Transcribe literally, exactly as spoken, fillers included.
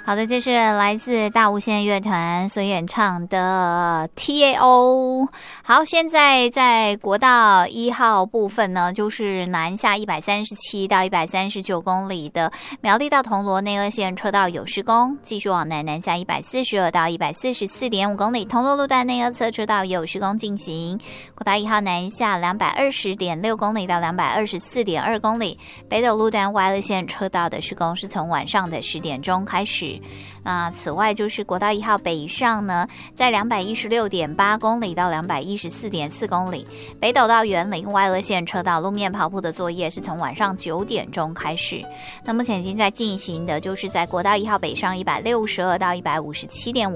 好的，这是来自大无限乐团所演唱的 T A O。 好，现在在国道一号部分呢，就是南下一百三十七到一百三十九公里的苗栗到铜锣内二线车道有施工，继续往南南下一百四十二到一百四十四点五公里，铜锣路段内二侧车道有施工进行。国道一号南下两百二十点六公里到两百二十四点二公里，北斗路段外二线车道的施工是从晚上的十点钟开始。那此外就是国道一号北上呢，在两百一十六点八公里到两百一十四点四公里，北斗到园林外二线车道路面跑铺的作业是从晚上九点钟开始。那目前已经在进行的就是在国道一号北上一百六十二到一百五十七点五